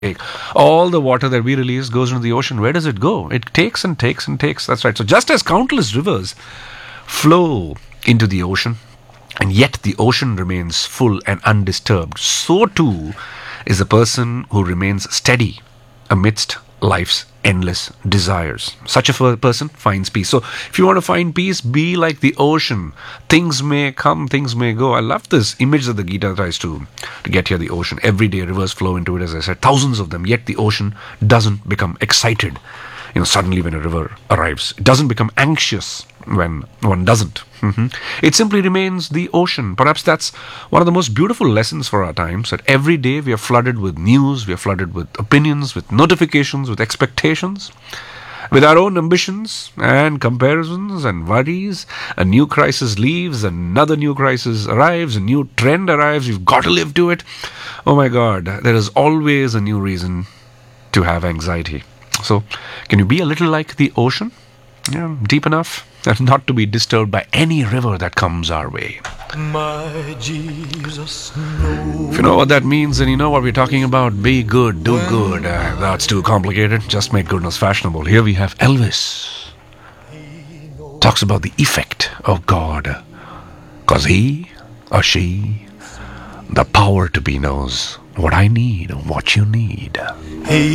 All the water that we release goes into the ocean. Where does it go? It takes and takes and takes. That's right. So just as countless rivers flow into the ocean, and yet the ocean remains full and undisturbed, so too is a person who remains steady amidst life's endless desires. Such a person finds peace. So if you want to find peace, be like the ocean. Things may come, things may go. I love this image that the Gita tries to get here. The ocean, every day rivers flow into it, as I said, thousands of them, yet the ocean doesn't become excited suddenly when a river arrives. It doesn't become anxious when one doesn't. It simply remains the ocean. Perhaps that's one of the most beautiful lessons for our times, that every day we are flooded with news, we are flooded with opinions, with notifications, with expectations, with our own ambitions and comparisons and worries. A new crisis leaves, another new crisis arrives, a new trend arrives, you've got to live to it. Oh my God, there is always a new reason to have anxiety. So, can you be a little like the ocean? Yeah, deep enough and not to be disturbed by any river that comes our way. My Jesus knows. If you know what that means and you know what we're talking about, be good, do good. That's too complicated. Just make goodness fashionable. Here we have Elvis. Talks about the effect of God. Because he or she, the power to be, knows what I need and what you need. He